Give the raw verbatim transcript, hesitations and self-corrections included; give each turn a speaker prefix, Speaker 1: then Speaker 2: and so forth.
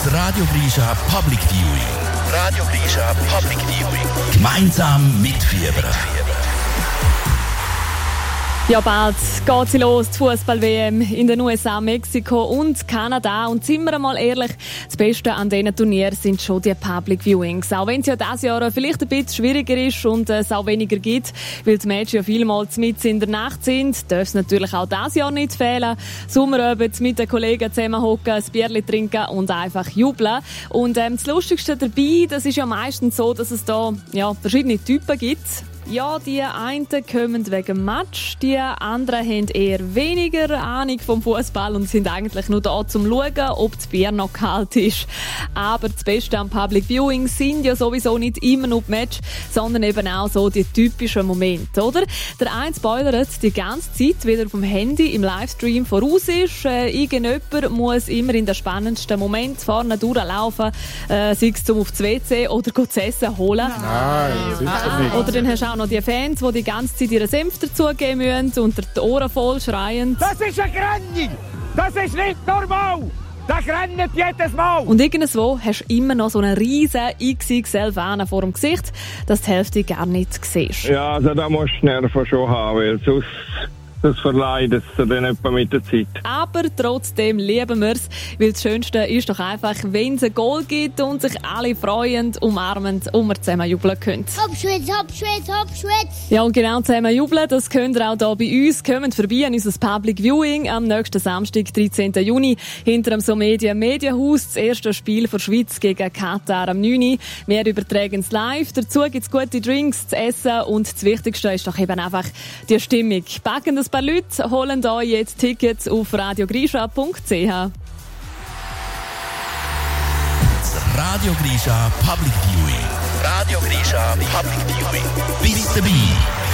Speaker 1: Das Radio Grisha Public Viewing. Radio Grisha Public Viewing. Gemeinsam mitfiebern.
Speaker 2: Ja, bald geht sie los, die Fußball-W M in den U S A, Mexiko und Kanada. Und sind wir mal ehrlich, das Beste an diesen Turnieren sind schon die Public Viewings. Auch wenn es ja dieses Jahr vielleicht ein bisschen schwieriger ist und es auch weniger gibt, weil die Matches ja vielmals mitten in der Nacht sind, darf es natürlich auch dieses Jahr nicht fehlen. Sommerabend mit den Kollegen zusammenhocken, ein Bierchen trinken und einfach jubeln. Und ähm, das Lustigste dabei, das ist ja meistens so, dass es da ja, verschiedene Typen gibt. Ja, die einen kommen wegen Match, die anderen haben eher weniger Ahnung vom Fußball und sind eigentlich nur da zum Schauen, ob das Bier noch kalt ist. Aber das Beste am Public Viewing sind ja sowieso nicht immer nur die Match, sondern eben auch so die typischen Momente, oder? Der eine spoilert die ganze Zeit, weil er vom Handy im Livestream voraus ist. Äh, irgendjemand muss immer in den spannendsten Moment vorne durchlaufen, äh, sei es zum auf das W C oder das Essen holen.
Speaker 3: Nein, sicher nicht.
Speaker 2: Oder dann hast du auch noch die Fans, die die ganze Zeit ihren Senf dazugeben müssen und die Ohren voll schreien.
Speaker 4: Das ist eine Grennung! Das ist nicht normal! Das rennt jedes Mal!
Speaker 2: Und irgendwo hast du immer noch so eine riesen X X L-Fahne vor dem Gesicht, dass du die Hälfte gar nicht siehst.
Speaker 5: Ja, also da musst du Nerven schon haben, weil sonst das verleidet es dann etwa mit der Zeit.
Speaker 2: Aber trotzdem lieben wir es, weil das Schönste ist doch einfach, wenn es ein Goal gibt und sich alle freuen, umarmend und wir zusammen jubeln können.
Speaker 6: Hopschwitz, Hopschwitz, Hopschwitz!
Speaker 2: Ja, und genau zusammen jubeln, das könnt ihr auch hier bei uns. Kommt vorbei an unser Public Viewing am nächsten Samstag, dreizehnten Juni, hinter dem SoMedia Medienhaus, das erste Spiel der Schweiz gegen Katar am neunten Uhr. Wir übertragen es live, dazu gibt es gute Drinks zu essen und das Wichtigste ist doch eben einfach die Stimmung. Packen ein paar Leute, holen euch jetzt Tickets auf radio grisha punkt c h.
Speaker 1: Radio Grisha Public Viewing. Radio Grisha Public Viewing. Bist dabei?